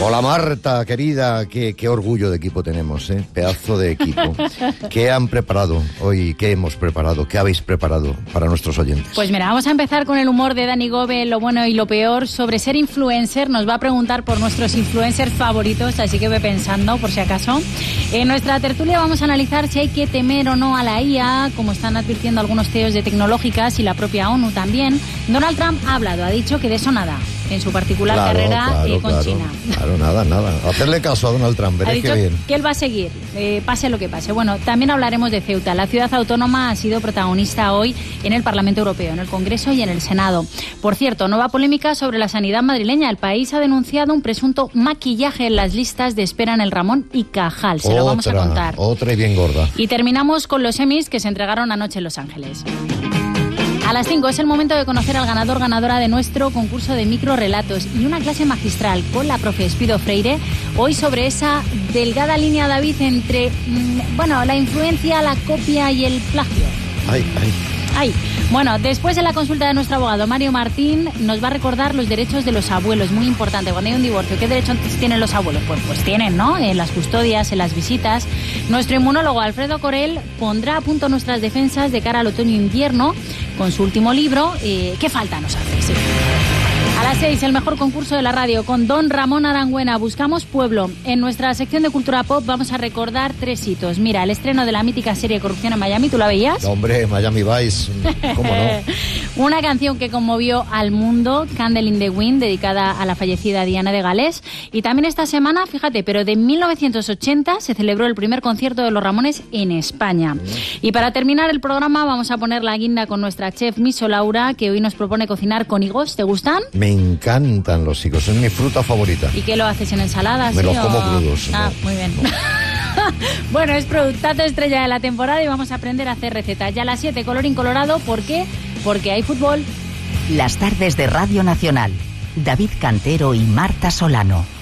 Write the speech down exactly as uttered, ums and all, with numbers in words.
Hola Marta, querida, qué, qué orgullo de equipo tenemos, ¿eh? Pedazo de equipo. ¿Qué han preparado hoy? ¿Qué hemos preparado? ¿Qué habéis preparado para nuestros oyentes? Pues mira, vamos a empezar con el humor de Dani Gobe, lo bueno y lo peor. Sobre ser influencer, nos va a preguntar por nuestros influencers favoritos, así que ve pensando, por si acaso. En nuestra tertulia vamos a analizar si hay que temer o no a la I A, como están advirtiendo algunos C E Os de tecnológicas y la propia ONU también. Donald Trump ha hablado, ha dicho que de eso nada, en su particular claro, carrera claro, eh, con claro, China. Claro, nada, nada. Hacerle caso a Donald Trump, Ha veréis dicho qué bien. que él va a seguir, eh, pase lo que pase. Bueno, también hablaremos de Ceuta. La ciudad autónoma ha sido protagonista hoy en el Parlamento Europeo, en el Congreso y en el Senado. Por cierto, nueva polémica sobre la sanidad madrileña. El país ha denunciado un presunto maquillaje en las listas de espera en el Ramón y Cajal. Se otra, lo vamos a contar. Otra y bien gorda. Y terminamos con los Emmys que se entregaron anoche en Los Ángeles. A las cinco es el momento de conocer al ganador ganadora de nuestro concurso de microrelatos y una clase magistral con la profe Espido Freire, hoy sobre esa delgada línea, David, entre mmm, bueno, la influencia, la copia y el plagio. Ay, ay. Ay. Bueno, después de la consulta de nuestro abogado Mario Martín, nos va a recordar los derechos de los abuelos, muy importante. Cuando hay un divorcio, ¿qué derechos tienen los abuelos? Pues, pues tienen, ¿no? En las custodias, en las visitas. Nuestro inmunólogo Alfredo Corel pondrá a punto nuestras defensas de cara al otoño-invierno con su último libro, eh, ¿Qué falta nos hace? Sí. A las seis, el mejor concurso de la radio con don Ramón Arangüena. Buscamos pueblo. En nuestra sección de Cultura Pop vamos a recordar tres hitos. Mira, el estreno de la mítica serie Corrupción en Miami, ¿tú la veías? No, hombre, Miami Vice, ¿cómo no? Una canción que conmovió al mundo, Candle in the Wind, dedicada a la fallecida Diana de Gales. Y también esta semana, fíjate, pero de mil novecientos ochenta se celebró el primer concierto de los Ramones en España. Y para terminar el programa vamos a poner la guinda con nuestra chef Miso Laura, que hoy nos propone cocinar con higos. ¿Te gustan? Me encantan los higos, es mi fruta favorita. ¿Y qué lo haces en ensaladas? Me ¿sí? los como o... crudos. Ah, no, muy bien. No. Bueno, es productazo estrella de la temporada y vamos a aprender a hacer recetas. Ya a las siete, colorín colorado, ¿por qué? Porque hay fútbol. Las tardes de Radio Nacional. David Cantero y Marta Solano.